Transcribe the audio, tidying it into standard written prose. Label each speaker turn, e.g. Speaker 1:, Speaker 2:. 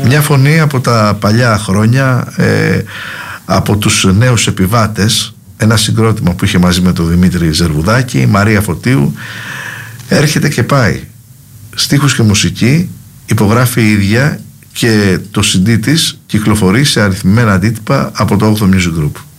Speaker 1: Μια φωνή από τα παλιά χρόνια, από τους νέους επιβάτες, ένα συγκρότημα που είχε μαζί με τον Δημήτρη Ζερβουδάκη, η Μαρία Φωτίου, έρχεται και πάει. Στίχους και μουσική υπογράφει η ίδια και το CD της κυκλοφορεί σε αριθμημένα αντίτυπα από το 8 Music Group.